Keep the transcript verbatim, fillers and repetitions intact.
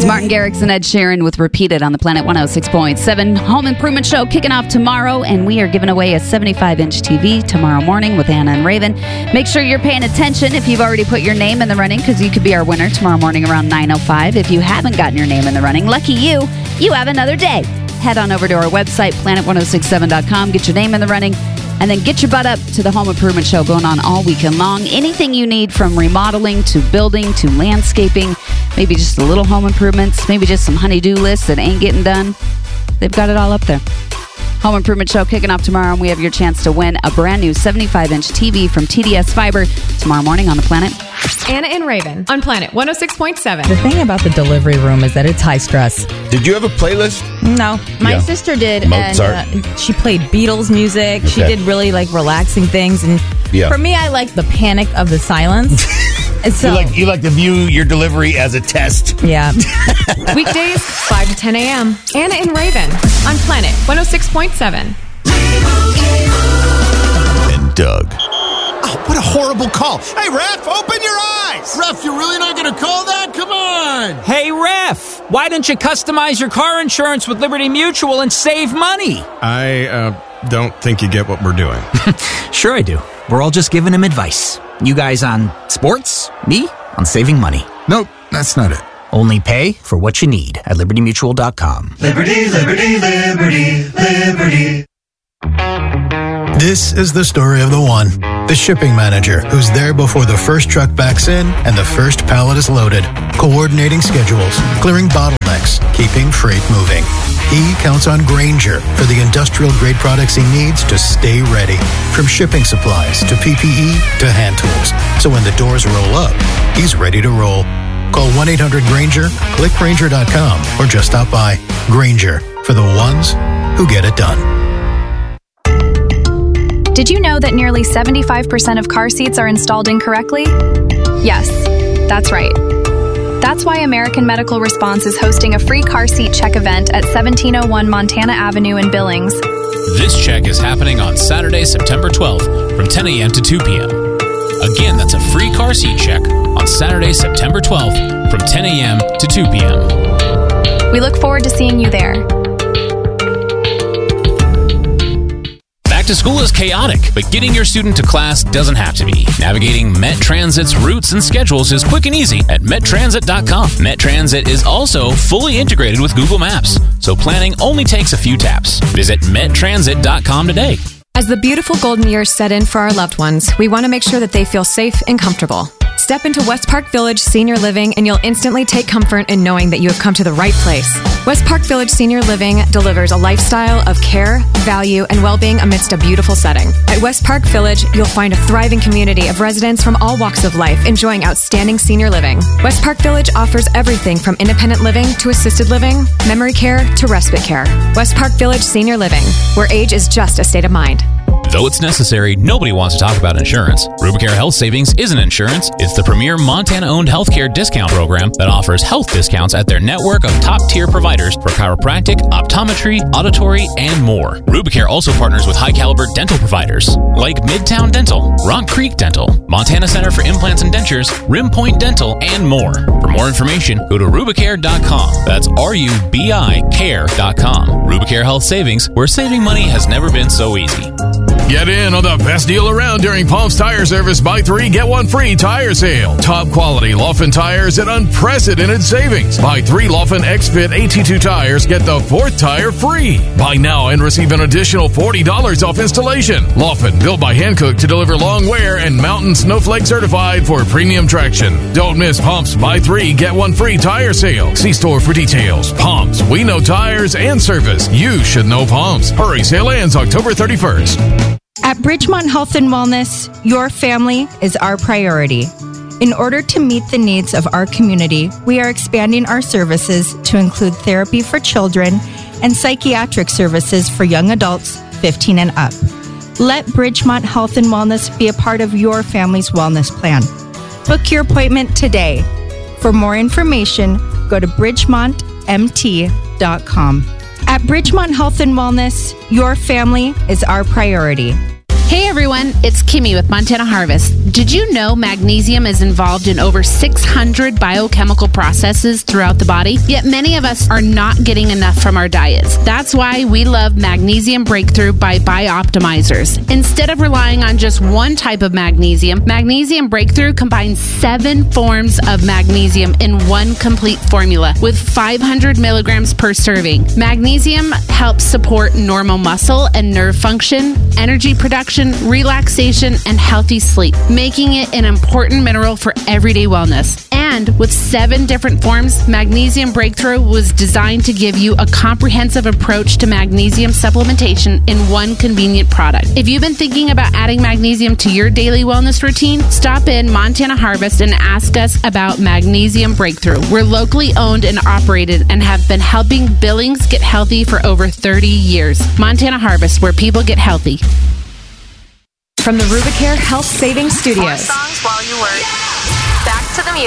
It's Martin Garrix and Ed Sheeran with Repeated on the Planet one oh six point seven Home Improvement Show kicking off tomorrow, and we are giving away a seventy-five inch T V tomorrow morning with Anna and Raven. Make sure you're paying attention if you've already put your name in the running, because you could be our winner tomorrow morning around nine oh five. If you haven't gotten your name in the running, lucky you, you have another day. Head on over to our website, planet ten sixty-seven dot com, get your name in the running, and then get your butt up to the Home Improvement Show going on all weekend long. Anything you need, from remodeling to building to landscaping, maybe just a little home improvements, maybe just some honey-do lists that ain't getting done, they've got it all up there. Home Improvement Show kicking off tomorrow, and we have your chance to win a brand new seventy-five inch T V from T D S Fiber tomorrow morning on the Planet. Anna and Raven on Planet one oh six point seven. The thing about the delivery room is that it's high stress. Did you have a playlist? No. My Yeah. sister did. Mozart? And uh, she played Beatles music. She Okay. did really like relaxing things. And Yeah. for me, I like the panic of the silence. And so, You like you like to view your delivery as a test. yeah. Weekdays, five to ten a.m. Anna and Raven on Planet one oh six point seven. And Doug. Oh, what a horrible call. Hey, Ref, open your eyes. Ref, you're really not going to call that? Come on. Hey, Ref, why don't you customize your car insurance with Liberty Mutual and save money? I uh, don't think you get what we're doing. Sure I do. We're all just giving him advice. You guys on sports, me on saving money. Nope, that's not it. Only pay for what you need at liberty mutual dot com. Liberty, liberty, liberty, liberty. This is the story of the one, the shipping manager who's there before the first truck backs in and the first pallet is loaded, coordinating schedules, clearing bottlenecks, keeping freight moving. He counts on Grainger for the industrial-grade products he needs to stay ready, from shipping supplies to P P E to hand tools. So when the doors roll up, he's ready to roll. Call one eight hundred Grainger, click Grainger dot com, or just stop by. Grainger, for the ones who get it done. Did you know that nearly seventy-five percent of car seats are installed incorrectly? Yes, that's right. That's why American Medical Response is hosting a free car seat check event at seventeen oh one Montana Avenue in Billings. This check is happening on Saturday, September twelfth from ten a.m. to two p.m. Again, that's a free car seat check on Saturday, September twelfth from ten a.m. to two p.m. We look forward to seeing you there. Back to school is chaotic, but getting your student to class doesn't have to be. Navigating Met Transit's routes and schedules is quick and easy at met transit dot com. Met Transit is also fully integrated with Google Maps, so planning only takes a few taps. Visit met transit dot com today. As the beautiful golden years set in for our loved ones, we want to make sure that they feel safe and comfortable. Step into West Park Village Senior Living and you'll instantly take comfort in knowing that you have come to the right place. West Park Village Senior Living delivers a lifestyle of care, value, and well-being amidst a beautiful setting. At West Park Village, you'll find a thriving community of residents from all walks of life enjoying outstanding senior living. West Park Village offers everything from independent living to assisted living, memory care to respite care. West Park Village Senior Living, where age is just a state of mind. Though it's necessary, nobody wants to talk about insurance. Rubicare Health Savings isn't insurance. It's the premier Montana-owned healthcare discount program that offers health discounts at their network of top-tier providers for chiropractic, optometry, auditory, and more. Rubicare also partners with high-caliber dental providers like Midtown Dental, Rock Creek Dental, Montana Center for Implants and Dentures, Rim Point Dental, and more. For more information, go to rubicare dot com. That's R U B I care dot com. Rubicare Health Savings, where saving money has never been so easy. Get in on the best deal around during Palms Tire Service Buy Three, Get One Free tire sale. Top quality Laughlin tires at unprecedented savings. Buy three Laughlin X-Fit A T two tires, get the fourth tire free. Buy now and receive an additional forty dollars off installation. Laughlin, built by Hankook to deliver long wear and Mountain Snowflake certified for premium traction. Don't miss Palms Buy Three, Get One Free tire sale. See store for details. Palms, we know tires and service. You should know Palms. Hurry, sale ends October thirty-first. At Bridgemont Health and Wellness, your family is our priority. In order to meet the needs of our community, we are expanding our services to include therapy for children and psychiatric services for young adults fifteen and up. Let Bridgemont Health and Wellness be a part of your family's wellness plan. Book your appointment today. For more information, go to bridgemont m t dot com. At Bridgemont Health and Wellness, your family is our priority. Hey everyone, it's Kimmy with Montana Harvest. Did you know magnesium is involved in over six hundred biochemical processes throughout the body? Yet many of us are not getting enough from our diets. That's why we love Magnesium Breakthrough by Bioptimizers. Instead of relying on just one type of magnesium, Magnesium Breakthrough combines seven forms of magnesium in one complete formula with five hundred milligrams per serving. Magnesium helps support normal muscle and nerve function, energy production, relaxation, and healthy sleep, making it an important mineral for everyday wellness. And with seven different forms, Magnesium Breakthrough was designed to give you a comprehensive approach to magnesium supplementation in one convenient product. If you've been thinking about adding magnesium to your daily wellness routine, stop in Montana Harvest and ask us about Magnesium Breakthrough. We're locally owned and operated and have been helping Billings get healthy for over thirty years. Montana Harvest, where people get healthy. From the Rubicare Health Savings Studios. More songs while you work. Back to the music.